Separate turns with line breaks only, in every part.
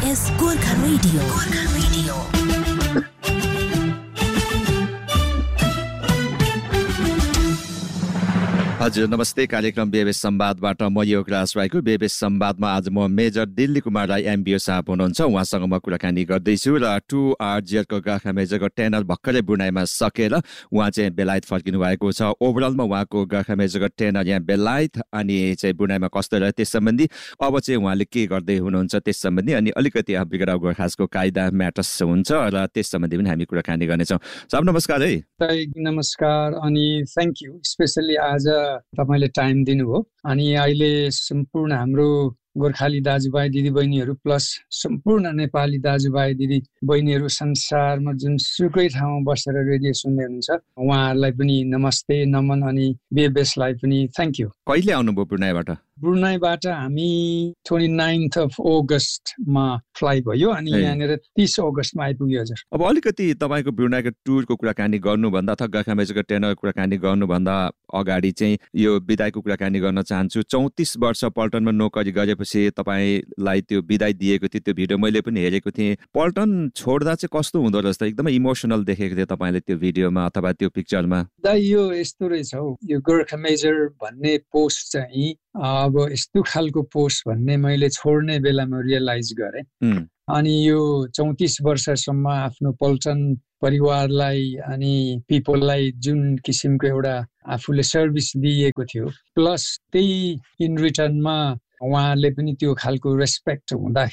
SBS Gorkha radio.
हजुर नमस्ते, कार्यक्रम बेबेस संवादबाट म योगराज राईको। बेबेस संवादमा आज म मेजर दिल्ली कुमार राई एमबिओ साहब हुनुहुन्छ, उहाँसँग म कुराकानी गर्दैछु। र 2RGRको गोर्खा मेजरको टेनर भर्खरै बुनाइमा सकेर उहाँ चाहिँ बेलायत फर्किनु भएको छ। ओभरअलमा उहाँको गोर्खा मेजरको टेनर यहाँ बेलायत अनि चाहिँ बुनाइमा कस्तो रह्यो त्यस सम्बन्धी, अब चाहिँ उहाँले के गर्दै हुनुहुन्छ त्यस सम्बन्धी, अनि अलिकति बिगडा गोर्खासको कायदा म्याटर्स हुन्छ र त्यस सम्बन्धी पनि हामी कुराकानी गर्नेछौँ। साहब नमस्कार है।
नमस्कार अनि थ्याङ्क यू, स्पेसली आज तपाईले टाइम दिनुभयो। अनि अहिले सम्पूर्ण हाम्रो गोर्खाली दाजुभाइ दिदीबहिनीहरू प्लस सम्पूर्ण नेपाली दाजुभाइ दिदीबहिनीहरू संसारमा जुनसुकै ठाउँमा बसेर रेडियो सुन्दै हुनुहुन्छ उहाँहरूलाई पनि नमस्ते नमन, अनि बेबेसलाई पनि थ्याङ्क यू।
कहिले आउनुभयो ब्रुनाईबाट?
ब्रुनाईबाट हामी 29 अगस्तमा फ्लाइ भयो अनि यहाँनिर 30 अगस्तमा आइपुग्यो। हजुर,
अब अलिकति तपाईँको ब्रुनाईको टुरको कुराकानी गर्नुभन्दा अथवा गोर्खा मेजरको टेनरको कुराकानी गर्नुभन्दा अगाडि चाहिँ यो बिदाईको कुराकानी गर्न चाहन्छु। 34 वर्ष पल्टनमा नोकरी गरेपछि तपाईँलाई त्यो बिदाई दिएको थियो, त्यो भिडियो मैले पनि हेरेको थिएँ। पल्टन छोड्दा चाहिँ कस्तो हुँदो रहेछ? एकदमै इमोसनल देखेको थियो तपाईँले त्यो भिडियोमा अथवा त्यो पिक्चरमा।
यो यस्तो रहेछ हौ, यो गोर्खा मेजर भन्ने पोस्ट चाहिँ अब यस्तो खालको पोस्ट भन्ने मैले छोड्ने बेलामा रियलाइज गरेँ। अनि यो 34 वर्षसम्म आफ्नो पल्टन परिवारलाई अनि पिपललाई जुन किसिमको एउटा आफूले सर्भिस दिएको थियो, प्लस त्यही इन रिटर्नमा उहाँले पनि त्यो खालको रेस्पेक्ट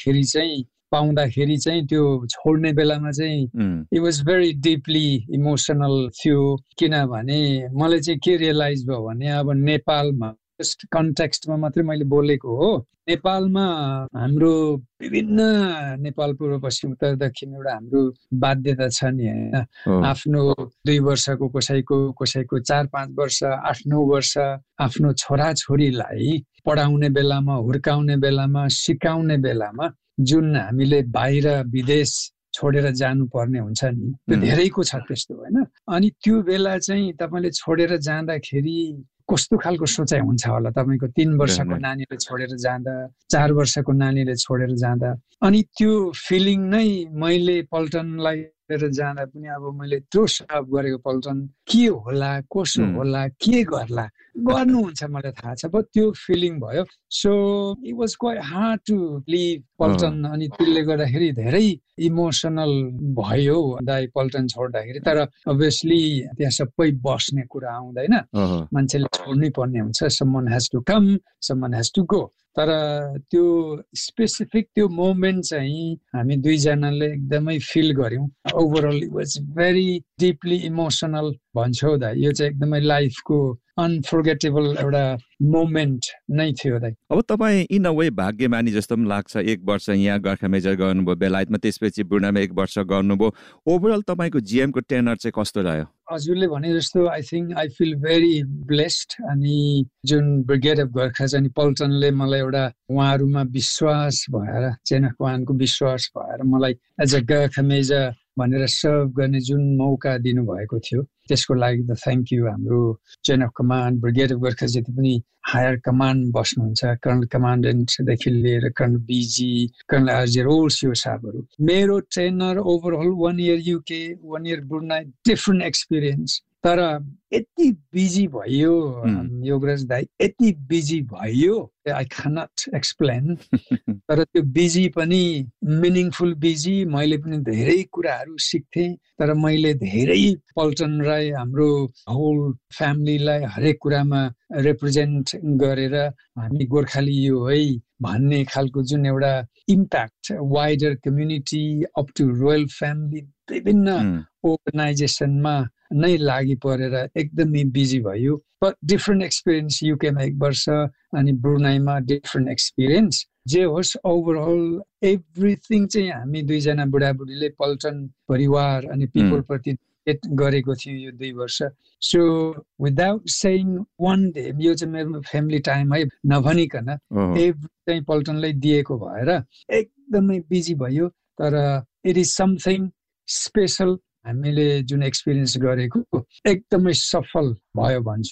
पाउँदाखेरि चाहिँ त्यो छोड्ने बेलामा चाहिँ it was very deeply emotional थियो। किनभने मलाई चाहिँ के रियलाइज भयो भने अब नेपालमा जस्ट कन्टेक्स्टमा मात्रै मैले बोलेको हो, नेपालमा हाम्रो विभिन्न नेपाल पूर्व पश्चिम उत्तर दक्षिण एउटा हाम्रो बाध्यता छ नि होइन। आफ्नो 2 वर्षको कसैको 4-5 वर्ष 8-9 वर्ष आफ्नो छोराछोरीलाई पढाउने बेलामा, हुर्काउने बेलामा, सिकाउने बेलामा जुन हामीले बाहिर विदेश छोडेर जानुपर्ने हुन्छ नि, त्यो धेरैको छ त्यस्तो होइन। अनि त्यो बेला चाहिँ तपाईँले छोडेर जाँदाखेरि कस्तो खालको सोचाइ हुन्छ होला तपाईँको? 3 वर्षको नानीले छोडेर जाँदा, 4 वर्षको नानीले छोडेर जाँदा, अनि त्यो फिलिङ नै मैले पल्टनलाई लिएर जाँदा पनि अब मैले त्यो सर्भ गरेको पल्टन के होला, कसो होला, के गर्ला, गर्नुहुन्छ मलाई थाहा छ, बट त्यो फिलिङ भयो। So it was quite hard to leave पल्टन। अनि त्यसले गर्दाखेरि धेरै इमोसनल भयो दाइ पल्टन छोड्दाखेरि। तर अभियसली त्यहाँ सबै बस्ने कुरा आउँदैन, मान्छेले छोड्नै पर्ने हुन्छ। Someone has to come, someone has to go. तर त्यो स्पेसिफिक त्यो मोमेन्ट चाहिँ हामी दुईजनाले एकदमै फिल गर्यौँ। Overall it was very deeply emotional भन्छौ दाइ। यो चाहिँ एकदमै लाइफको अनफर्गेटेबल एउटा मोमेन्ट नै थियो दाइ।
अब तपाईँ इन अ वे भाग्यमानी जस्तो पनि लाग्छ। 1 वर्ष यहाँ गोर्खा मेजर गर्नुभयो बेलायतमा, त्यसपछि ब्रुनाईमा 1 वर्ष गर्नुभयो। ओभरअल तपाईँको जिएमको टेनर चाहिँ कस्तो रह्यो?
हजुरले भने जस्तो आई फिल भेरी ब्लेस्ड। अनि जुन ब्रिगेड अफ गोर्खा चाहिँ पल्टनले मलाई एउटा उहाँहरूमा विश्वास भएर, चेन अफ कमान्डको विश्वास भएर मलाई एज अ गोर्खा मेजर भनेर सर्भ गर्ने जुन मौका दिनुभएको थियो त्यसको लागि त थ्याङ्क यू। हाम्रो chain of command, brigade of Gorkha जति पनि हायर कमान्ड बस्नुहुन्छ, कर्नल कमान्डेन्टदेखि लिएर कर्नल बिजी, कर्नल आरजे ओसियो साहबहरू। मेरो trainer overall 1 year UK, 1 year Brunei, different experience. तर यति बिजी भयो योगराज दाइ, यति बिजी भयो आई क्यानट एक्सप्लेन। तर त्यो बिजी पनि मिनिङफुल बिजी। मैले पनि धेरै कुराहरू सिक्थेँ। तर मैले धेरै पल्टनलाई, हाम्रो होल फ्यामिलीलाई हरेक कुरामा रिप्रेजेन्ट गरेर हामी गोर्खाली यो है भन्ने खालको जुन एउटा impact wider community up to royal family विभिन्न अर्गनाइजेसनमा नै लागि परेर एकदमै बिजी भयो। बट डिफ्रेन्ट एक्सपिरियन्स, युकेमा 1 वर्ष अनि ब्रुनाईमा डिफ्रेन्ट एक्सपिरियन्स। जे होस् ओभरअल एभ्रिथिङ चाहिँ हामी दुईजना बुढाबुढीले पल्टन परिवार अनि पिपलप्रति गरेको थियो यो 2 वर्ष। So without saying one day, यो चाहिँ मेरो फ्यामिली टाइम है नभनिकन एभ्री चाहिँ पल्टनलाई दिएको भएर एकदमै बिजी भयो। तर इट इज समथिङ स्पेसल। हामीले जुन एक्सपिरियन्स गरेको एकदमै सफल भयो भन्छु दाइ।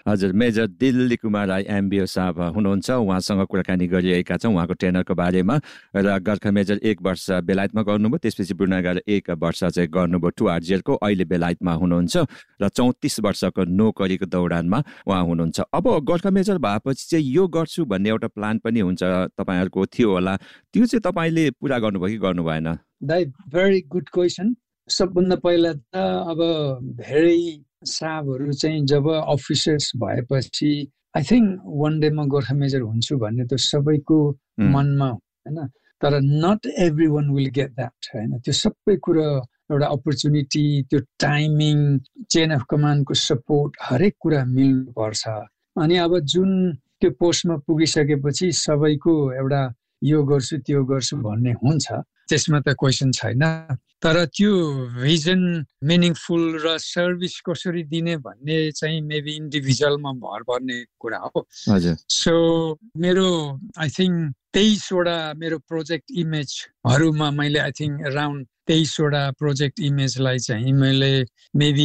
हजुर, मेजर दिल्ली कुमार राई एमबिओ साहब हुनुहुन्छ, उहाँसँग कुराकानी गरिरहेका छौँ उहाँको टेनरको बारेमा। र गोर्खा मेजर 1 वर्ष बेलायतमा गर्नुभयो, त्यसपछि ब्रुनाई गएर 1 वर्ष चाहिँ गर्नुभयो 2RGLको, अहिले बेलायतमा हुनुहुन्छ र 34 वर्षको नोकरीको दौडानमा उहाँ हुनुहुन्छ। अब गोर्खा मेजर भएपछि चाहिँ यो गर्छु भन्ने एउटा प्लान पनि हुन्छ तपाईँहरूको थियो होला, त्यो चाहिँ तपाईँले पुरा गर्नुभयो कि गर्नु भएन?
दाइ भेरी गुड क्वेसन। सबभन्दा पहिला त अब धेरै साहबहरू चाहिँ जब अफिसर्स भएपछि आई थिङ्क वान डे म गोर्खा मेजर हुन्छु भन्ने त सबैको मनमा होइन, तर not every one will get that होइन। त्यो सबै कुरो एउटा अपर्च्युनिटी, त्यो टाइमिङ, चेन अफ कमान्डको सपोर्ट, हरेक कुरा मिल्नुपर्छ। अनि अब जुन त्यो पोस्टमा पुगिसकेपछि सबैको एउटा यो गर्छु त्यो गर्छु भन्ने हुन्छ, त्यसमा त क्वेसन छैन। तर त्यो भिजन मिनिङफुल र सर्भिस कसरी दिने भन्ने चाहिँ मेबी इन्डिभिजुअलमा भर पर्ने कुरा हो। सो मेरो आई थिङ्क 23वटा मेरो प्रोजेक्ट इमेजहरूमा मैले आई थिङ्क अराउन्ड 23वटा प्रोजेक्ट इमेजलाई चाहिँ मैले मेबी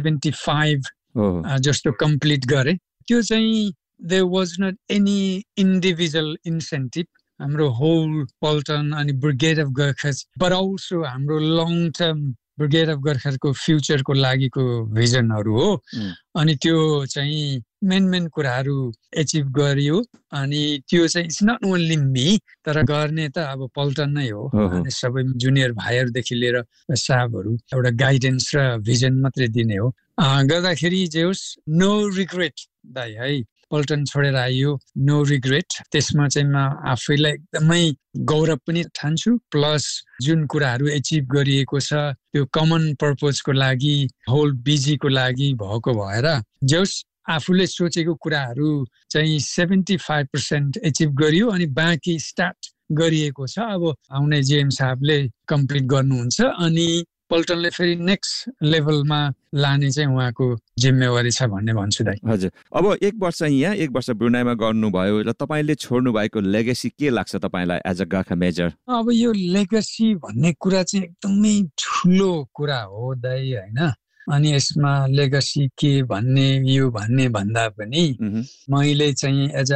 75 जस्तो कम्प्लिट गरेँ। त्यो चाहिँ there was not any individual incentive हाम्रो होल पल्टन अनि brigade of Gorkhas, but also हाम्रो लङ टर्म ब्रिगेड अफ गोर्खासको फ्युचरको लागिको भिजनहरू हो। अनि त्यो चाहिँ मेन कुराहरू एचिभ गरियो। अनि त्यो चाहिँ इट्स नट ओन्ली मी, तर गर्ने त अब पल्टन नै हो। अनि सबै जुनियर भाइहरूदेखि लिएर साहबहरू एउटा गाइडेन्स र भिजन मात्रै दिने हो। गर्दाखेरि जे होस् नो रिग्रेट दाइ है, पल्टन छोडेर आइयो, नो रिग्रेट। त्यसमा चाहिँ म आफैलाई एकदमै गौरव पनि ठान्छु, प्लस जुन कुराहरू एचिभ गरिएको छ त्यो कमन पर्पजको लागि, होल बिजीको लागि भएको भएर जस आफूले सोचेको कुराहरू चाहिँ 75% एचिभ गरियो अनि बाँकी स्टार्ट गरिएको छ। अब आउने जेएम साहबले कम्प्लिट गर्नुहुन्छ अनि पल्टनले फेरि नेक्स्ट लेभलमा लाने चाहिँ उहाँको जिम्मेवारी छ भन्ने भन्छु दाइ।
हजुर, अब 1 वर्ष यहाँ 1 वर्ष ब्रुनाईमा गर्नुभयो र तपाईँले छोड्नु भएको लेगेसी के लाग्छ तपाईँलाई एज अ गोर्खा मेजर?
अब यो लेगेसी भन्ने कुरा चाहिँ एकदमै ठुलो कुरा हो दाइ होइन। अनि यसमा लेगेसी के भन्ने यो भन्ने भन्दा पनि मैले चाहिँ एज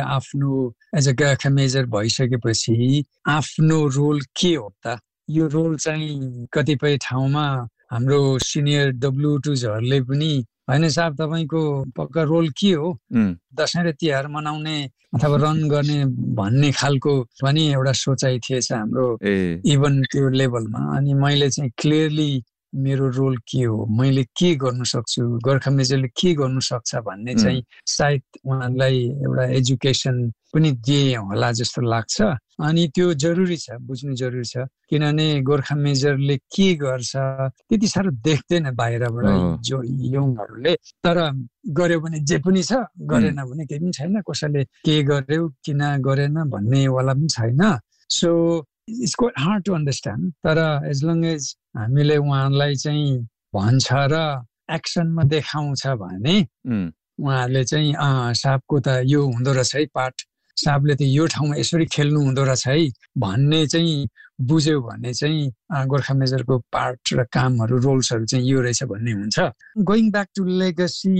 अ गोर्खा मेजर भइसकेपछि आफ्नो रोल के हो त, यो रोल चाहिँ कतिपय ठाउँमा हाम्रो सिनियर W2हरूले पनि होइन साहब तपाईँको पक्का रोल के हो, दसैँ र तिहार मनाउने अथवा रन गर्ने भन्ने खालको पनि एउटा सोचाइ थिएछ हाम्रो इभन त्यो लेभलमा। अनि मैले चाहिँ क्लियरली मेरो रोल के हो, मैले के गर्नु सक्छु, गोर्खा मेजरले के गर्नु सक्छ भन्ने चाहिँ सायद उहाँलाई एउटा एजुकेसन पनि दिए होला जस्तो लाग्छ। अनि त्यो जरुरी छ, बुझ्नु जरुरी छ, किनभने गोर्खा मेजरले के गर्छ त्यति साह्रो देख्दैन बाहिरबाट जो यङहरूले। तर गर्यो भने जे पनि छ, गरेन भने केही पनि छैन, कसैले के गर्यो किन गरेन भन्ने वाला पनि छैन। So it's quite hard to understand. तर एज लङ एज हामीले उहाँलाई चाहिँ भन्छ र एक्सनमा देखाउँछ भने उहाँहरूले चाहिँ साहबको त यो हुँदो रहेछ है पार्ट, साहबले त यो ठाउँमा यसरी खेल्नु हुँदो रहेछ है भन्ने चाहिँ बुझ्यो भने चाहिँ गोर्खा मेजरको पार्ट र कामहरू रोल्सहरू चाहिँ यो रहेछ भन्ने हुन्छ। गोइङ ब्याक टु लेगेसी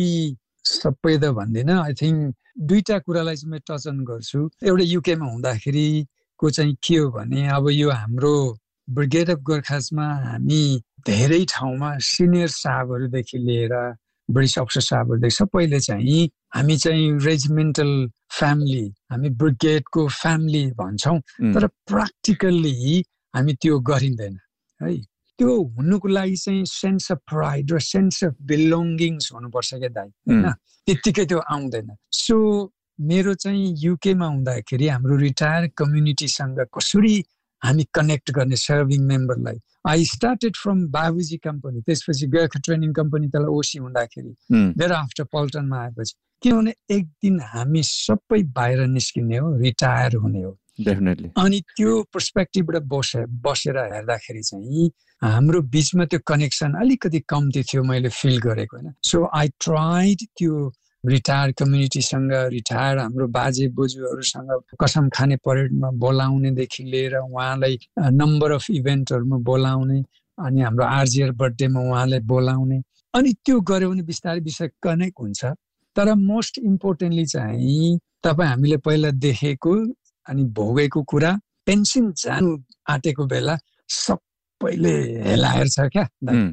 सबै त भन्दिनँ, आई थिङ्क 2टा कुरालाई चाहिँ म टच अन गर्छु। एउटा युकेमा हुँदाखेरि को चाहिँ के हो भने अब यो हाम्रो ब्रिगेड अफ गोर्खासमा हामी धेरै ठाउँमा सिनियर साहबहरूदेखि लिएर ब्रिटिस अफिसर साहबहरूदेखि सबैले चाहिँ हामी चाहिँ रेजिमेन्टल फ्यामिली, हामी ब्रिगेडको फ्यामिली भन्छौँ, तर प्र्याक्टिकल्ली हामी त्यो गरिँदैन है। त्यो हुनुको लागि चाहिँ सेन्स अफ प्राइड र सेन्स अफ बिलोङ्गिङ्स हुनुपर्छ क्या दाइ होइन, त्यत्तिकै त्यो आउँदैन। सो मेरो चाहिँ युकेमा हुँदाखेरि हाम्रो रिटायर कम्युनिटीसँग कसरी हामी कनेक्ट गर्ने सर्भिङ मेम्बरलाई, आई स्टार्टेड फ्रम बाबुजी कम्पनी, त्यसपछि गोर्खा ट्रेनिङ कम्पनी त्यसलाई ओसी हुँदाखेरि देयर आफ्टर पल्टनमा आएपछि किनभने एक दिन हामी सबै बाहिर निस्किने हो, रिटायर हुने हो
डेफिनेटली।
अनि त्यो पर्सपेक्टिभबाट बसेर हेर्दाखेरि चाहिँ हाम्रो बिचमा त्यो कनेक्सन अलिकति कम्ती थियो, मैले फिल गरेको होइन। सो आई ट्राइड त्यो रिटायर कम्युनिटीसँग, रिटायर हाम्रो बाजे बोजूहरूसँग कसम खाने परेडमा बोलाउनेदेखि लिएर उहाँलाई नम्बर अफ इभेन्टहरूमा बोलाउने, अनि हाम्रो आरजिआर बर्थडेमा उहाँलाई बोलाउने, अनि त्यो गऱ्यो भने बिस्तारै कनेक्ट हुन्छ। तर मोस्ट इम्पोर्टेन्टली चाहिँ तपाईँ हामीले पहिला देखेको अनि भोगेको कुरा पेन्सन जानु आँटेको बेला सबैले हेलाएर छ क्या,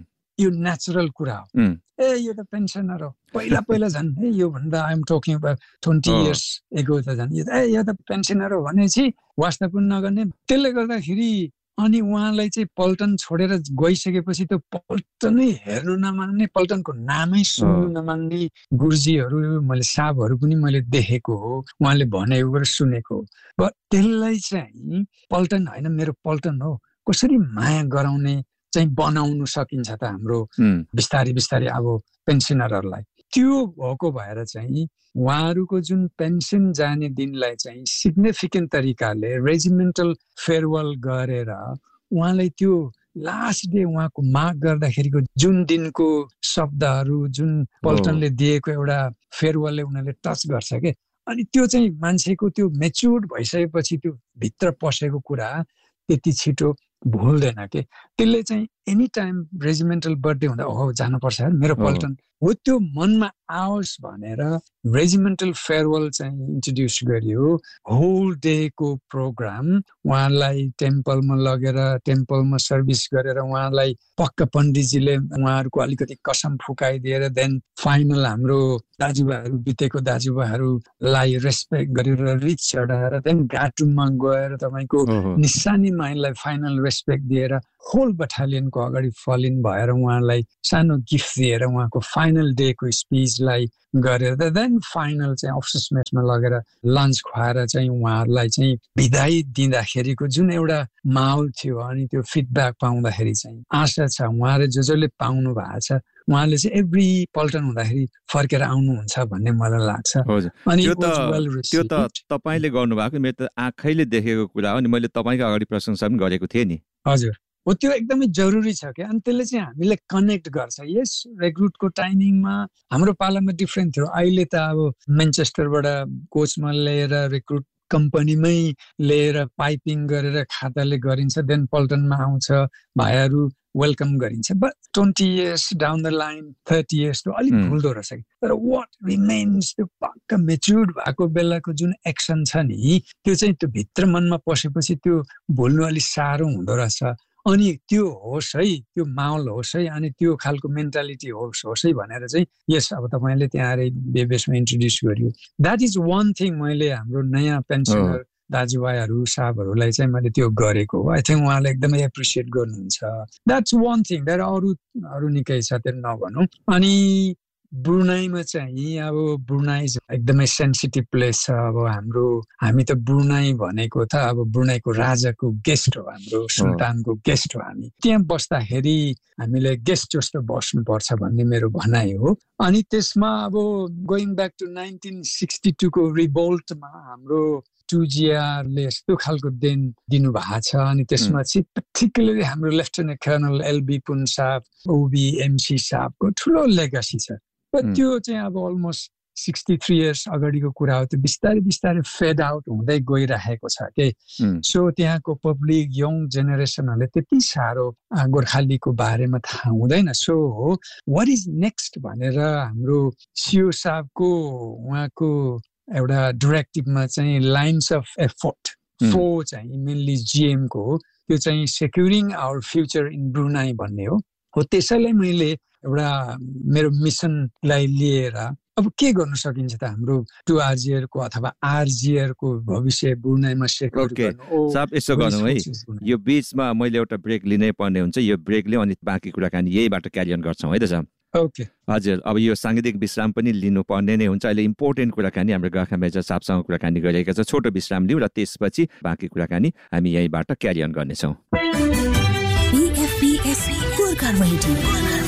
यो नेचुरल कुरा हो। यो त पेन्सनर हो, पहिला झन् यो भन्दा आइएम टकिङ अबाउट 20 years एगो त झन् यो त पेन्सनर हो भनेपछि वास्ता पनि नगर्ने। त्यसले गर्दाखेरि अनि उहाँलाई चाहिँ पल्टन छोडेर गइसकेपछि त्यो पल्टनै हेर्नु नमान्ने, पल्टनको नामै सुन्नु नमान्ने गुरुजीहरू, मैले साहबहरू पनि मैले देखेको हो, उहाँले भनेको र सुनेको हो। त्यसलाई चाहिँ पल्टन होइन मेरो पल्टन हो कसरी माया गराउने चाहिँ बनाउनु सकिन्छ त हाम्रो बिस्तारै बिस्तारै अब पेन्सनरहरूलाई। त्यो भएको भएर चाहिँ उहाँहरूको जुन पेन्सन जाने दिनलाई चाहिँ सिग्निफिकेन्ट तरिकाले रेजिमेन्टल फेयरवेल गरेर उहाँलाई त्यो लास्ट डे उहाँको माग गर्दाखेरिको जुन दिनको शब्दहरू जुन पल्टनले दिएको एउटा फेयरवेलले उनीहरूले टच गर्छ के। अनि त्यो चाहिँ मान्छेको त्यो मेच्योर्ड भइसकेपछि त्यो भित्र पसेको कुरा त्यति छिटो भुल्दैन के। त्यसले चाहिँ एनी टाइम रेजिमेन्टल बर्थडे हुँदा ओहो जानुपर्छ मेरो पल्टन हो त्यो मनमा आओस् भनेर रेजिमेन्टल फेयरवेल चाहिँ इन्ट्रोड्युस गरियो। होल डेको प्रोग्राम उहाँलाई टेम्पलमा लगेर टेम्पलमा सर्भिस गरेर उहाँलाई पक्का पण्डितजीले उहाँहरूको अलिकति कसम फुकाइदिएर देन फाइनल हाम्रो दाजुभाइहरू बितेको दाजुभाइहरूलाई रेस्पेक्ट गरेर रिच चढाएर देन घाटुङमा गएर तपाईँको निशानी माइनलाई फाइनल रेस्पेक्ट दिएर होल बटालियनको अगाडि फलिन भएर उहाँलाई सानो गिफ्ट दिएर उहाँको फाइनल डेको स्पिचलाई गरेर देन फाइनल चाहिँ अफिस मेटमा लगेर लन्च खुवाएर चाहिँ उहाँहरूलाई चाहिँ बिदाई दिँदाखेरिको जुन एउटा माहौल थियो अनि त्यो फिडब्याक पाउँदाखेरि चाहिँ आशा छ उहाँले जसले पाउनु भएको छ उहाँले चाहिँ एभ्री पल्टन हुँदाखेरि फर्केर आउनुहुन्छ भन्ने मलाई लाग्छ। अनि
त्यो त तपाईँले गर्नुभएको मेरो त आँखैले देखेको कुरा हो। अनि मैले तपाईँको अगाडि प्रशंसा पनि गरेको थिएँ नि।
हजुर हो, त्यो एकदमै जरुरी छ क्या। अनि त्यसले चाहिँ हामीलाई कनेक्ट गर्छ। यस रिक्रुटको टाइमिङमा हाम्रो पालामा डिफ्रेन्ट थियो। अहिले त अब मेन्चेस्टरबाट कोचमा लिएर रिक्रुट कम्पनीमै लिएर पाइपिङ गरेर खाताले गरिन्छ, देन पल्टनमा आउँछ, भाइहरू वेलकम गरिन्छ। But 20 years down the line 30 years त अलिक भुल्दो रहेछ। तर वाट रिमेन्स त्यो पक्का मेच्युर्ड भएको बेलाको जुन एक्सन छ नि त्यो चाहिँ त्यो भित्र मनमा पसेपछि त्यो भुल्नु अलिक साह्रो हुँदो रहेछ। अनि त्यो होस् है, त्यो माहौल होस् है, अनि त्यो खालको मेन्टालिटी होस् है भनेर चाहिँ यस अब तपाईँले त्यहाँ आएर बेबेसमा इन्ट्रोड्युस गर्यो। द्याट इज वान थिङ मैले हाम्रो नयाँ पेन्सनर दाजुभाइहरू साहबहरूलाई चाहिँ मैले त्यो गरेको हो। आई थिङ्क उहाँले एकदमै एप्रिसिएट गर्नुहुन्छ। That's one thing. द्याट अरू निकै छ त्यो नभनौँ। अनि ब्रुनाईमा चाहिँ अब ब्रुनाई एकदमै सेन्सिटिभ प्लेस छ। अब हामी त ब्रुनाई भनेको त अब ब्रुनाईको राजाको गेस्ट हो, हाम्रो सुल्तानको गेस्ट हो। हामी त्यहाँ बस्दाखेरि हामीले गेस्ट जस्तो बस्नुपर्छ भन्ने मेरो भनाइ हो। अनि त्यसमा अब गोइङ ब्याक टु 1962 को रिभोल्टमा हाम्रो टुजिआरले यस्तो खालको देन दिनुभएको छ। अनि त्यसमा चाहिँ पर्टिकुलरली हाम्रो लेफ्टेनेन्ट कर्नल एलबी पुन साहब, ओबी एमसी साहबको ठुलो लेगसी छ। त्यो चाहिँ अब अलमोस्ट 63 years अगाडिको कुरा हो। त्यो बिस्तारै बिस्तारै फेड आउट हुँदै गइरहेको छ के। सो त्यहाँको पब्लिक यङ जेनेरेसनहरूले त्यति साह्रो गोर्खालीको बारेमा थाहा हुँदैन। सो वाट इज नेक्स्ट भनेर हाम्रो सिओ साहबको उहाँको एउटा डाइरेक्टिभमा चाहिँ लाइन्स अफ एफोर्ट 4 चाहिँ मेनली जिएम को हो। त्यो चाहिँ सेक्युरिङ आवर फ्युचर इन ब्रुनाई भन्ने हो। त्यसैलाई मैले एउटा मेरो मिसनलाई लिएर अब के गर्न सकिन्छ त हाम्रो 2RGR को अथवा RGR को भविष्य ब्रुनाईमा सेक्युर गर्नु।
साहब यसो गर्नु है, यो बीचमा मैले एउटा ब्रेक लिनै पर्ने हुन्छ। यो ब्रेकले अनि बाँकी कुराकानी यहीबाट क्यारी अन गर्छौँ है त साहब?
ओके
हजुर। अब यो सांगीतिक विश्राम पनि लिनुपर्ने नै हुन्छ। अहिले इम्पोर्टेन्ट कुराकानी हाम्रो गाखा मेजर साहबसँग कुराकानी गरिरहेका छ। छोटो विश्राम लिउँ र त्यसपछि बाँकी कुराकानी हामी यहीबाट क्यारी अन गर्नेछौँ।